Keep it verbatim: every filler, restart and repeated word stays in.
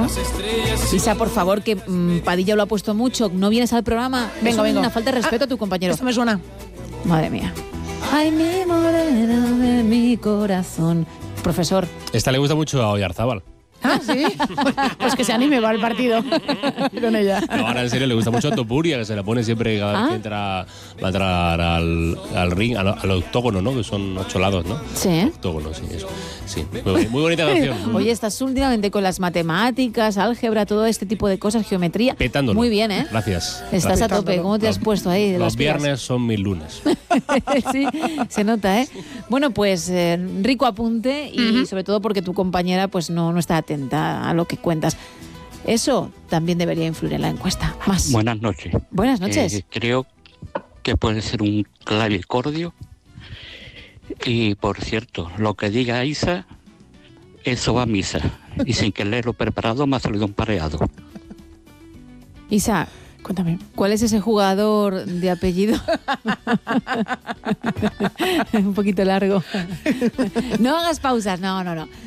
Bueno. Isa, por favor, que mmm, Padilla lo ha puesto mucho. ¿No vienes al programa? Vengo, es vengo. una falta de respeto ah, a tu compañero. Esto me suena. Madre mía. Ay, mi morena de mi corazón. Profesor. Esta le gusta mucho a Oyarzábal. Ah, ¿sí? Pues que se anime, va al partido con ella. No, ahora en serio le gusta mucho a Topuria, que se la pone siempre cada vez ¿Ah? que entra, va a entrar al, al ring, al, al octógono, ¿no? Que son ocho lados, ¿no? Sí. Octógono, sí, eso. Sí, muy, muy bonita canción. Oye, estás últimamente con las matemáticas, álgebra, todo este tipo de cosas, geometría. Petándolo. Muy bien, ¿eh? Gracias. Estás gracias. a tope. ¿Cómo te has Los- puesto ahí? De Los las pilas? viernes son mis lunes. Sí, se nota, ¿eh? Bueno, pues eh, rico apunte y Ujú. sobre todo porque tu compañera pues no, no está atenta a lo que cuentas. Eso también debería influir en la encuesta. Más. Buenas noches. Buenas noches. Eh, creo que puede ser un clavicordio. Y por cierto, lo que diga Isa, eso va a misa. Y sin que leerlo preparado me ha salido un pareado. Isa, Cuéntame. ¿cuál es ese jugador de apellido? Un poquito largo. No hagas pausas, no, no, no.